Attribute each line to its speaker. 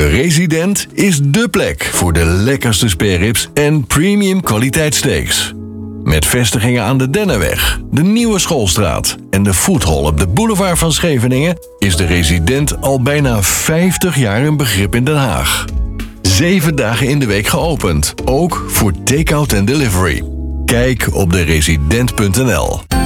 Speaker 1: Resident is dé plek voor de lekkerste spareribs en premium kwaliteitssteaks. Met vestigingen aan de Dennenweg, de Nieuwe Schoolstraat en de Foodhall op de boulevard van Scheveningen is de Resident al bijna 50 jaar een begrip in Den Haag. 7 dagen in de week geopend, ook voor take-out en delivery. Kijk op deresident.nl.